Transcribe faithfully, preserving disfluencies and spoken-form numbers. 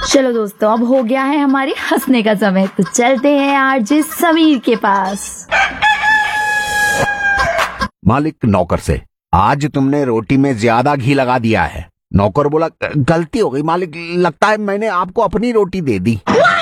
चलो दोस्तों, अब हो गया है हमारे हंसने का समय, तो चलते हैं आरजे समीर के पास। मालिक नौकर से, आज तुमने रोटी में ज्यादा घी लगा दिया है। नौकर बोला, गलती हो गई मालिक, लगता है मैंने आपको अपनी रोटी दे दी।